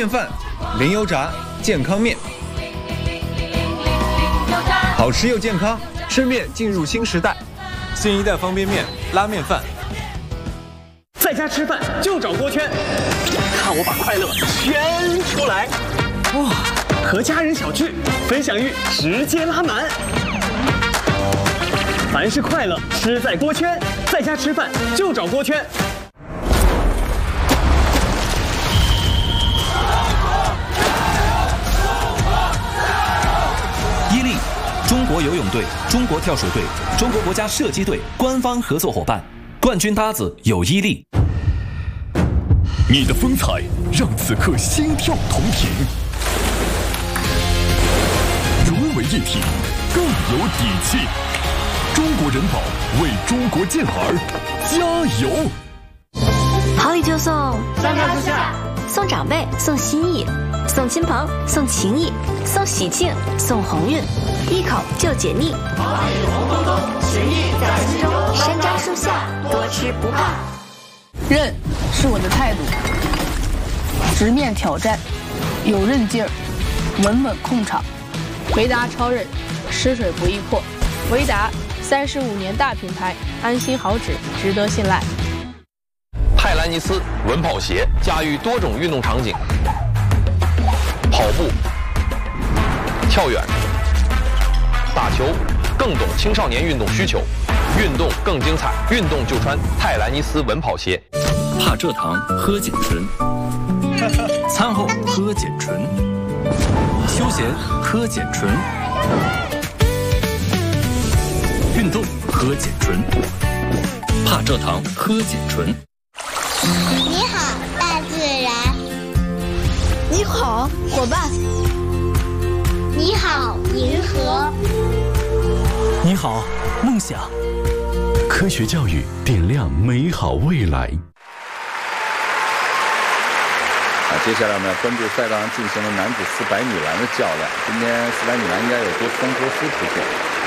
面饭，零油炸健康面，好吃又健康，吃面进入新时代。新一代方便面、拉面饭。 在家吃饭就找锅圈，看我把快乐圈出来！哇，和家人小聚，分享欲直接拉满。凡是快乐，吃在锅圈。在家吃饭就找锅圈。 伊利，中国游泳队、中国跳水队、中国国家射击队官方合作伙伴，冠军搭子有伊利。 你的风采让此刻心跳同频，融为一体，更有底气。中国人保为中国健儿加油！ 好礼就送三大树下， 送长辈，送心意，送亲朋，送情谊，送喜庆，送鸿运，一口就解腻。 好礼红彤彤，情谊在心中。 山楂树下，多吃不怕。 韧是我的态度，直面挑战，有韧劲儿，稳稳控场。 维达超韧，吃水不易破。维达35年大品牌，安心好纸，值得信赖。 泰兰尼斯稳跑鞋驾驭多种运动场景，跑步、跳远、打球，更懂青少年运动需求，运动更精彩，运动就穿泰兰尼斯稳跑鞋。 怕蔗糖喝碱醇，餐后喝碱醇，休闲喝碱醇，运动喝碱醇，怕蔗糖喝碱醇。 你好，大自然。 你好，伙伴。 你好，银河。 你好，梦想。科学教育点亮美好未来。 接下来我们要关注赛道上进行的男子400米栏的较量。今天400米栏应该有多斯桑托斯出现。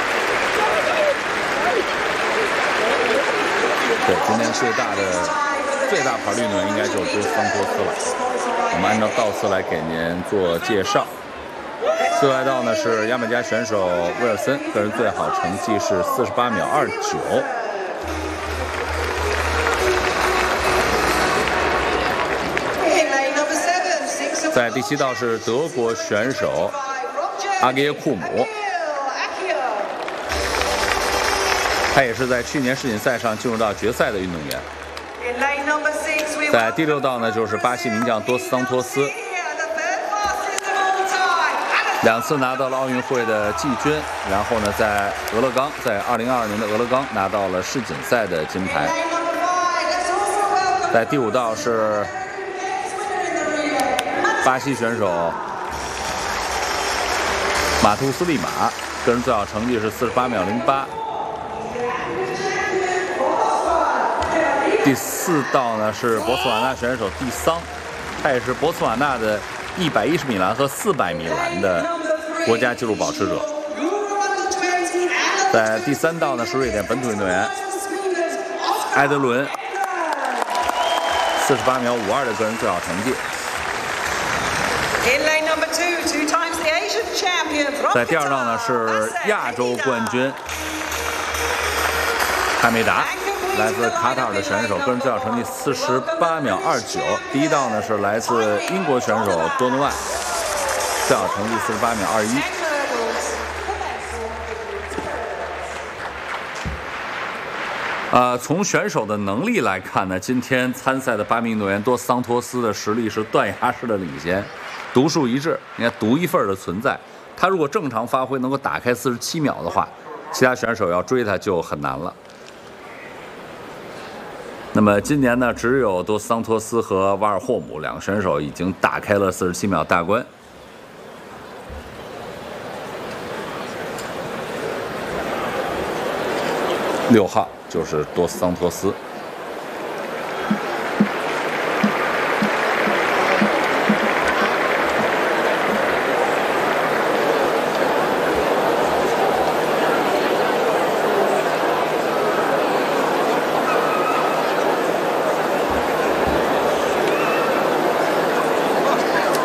对，今天最大牌运动员应该就是多斯桑托斯了。我们按照道次来给您做介绍。最后一道呢是牙买加选手威尔森，个人最好成绩是48秒29。在第7道是德国选手阿格耶库姆，他也是在去年世锦赛上进入到决赛的运动员。在第6道呢，就是巴西名将多斯桑托斯，2次拿到了奥运会的季军，然后呢，在俄勒冈，在2022年的俄勒冈拿到了世锦赛的金牌。在第5道是巴西选手马图斯利马，个人最好成绩是48秒08。第4道呢是博茨瓦纳选手蒂桑，他也是博茨瓦纳的110米栏和400米栏的国家纪录保持者。在第3道呢是瑞典本土运动员埃德伦，48秒52的个人最好成绩。在第2道呢是亚洲冠军哈梅达，来自卡塔尔的选手，个人最好成绩48秒29。第1道呢是来自英国选手多诺万，最好成绩48秒21。从选手的能力来看呢，今天参赛的8名运动员多斯桑托斯的实力是断崖式的领先，独树一帜。你看独一份的存在，他如果正常发挥能够打开47秒的话，其他选手要追他就很难了。那么今年呢，只有多斯桑托斯和瓦尔霍姆2个选手已经打开了47秒大关。6号就是多斯桑托斯。